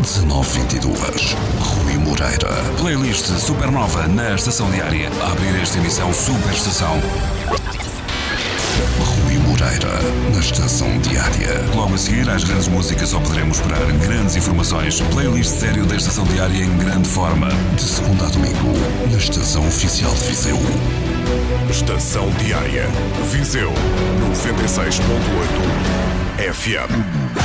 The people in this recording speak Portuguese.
19:22. Rui Moreira. Playlist Supernova na Estação Diária. A abrir esta emissão Super Estação. Rui Moreira, na Estação Diária. Logo a seguir, às grandes músicas só poderemos esperar grandes informações. Playlist sério da Estação Diária em grande forma. De segunda a domingo, na Estação Oficial de Viseu. Estação Diária. Viseu 96.8 FM.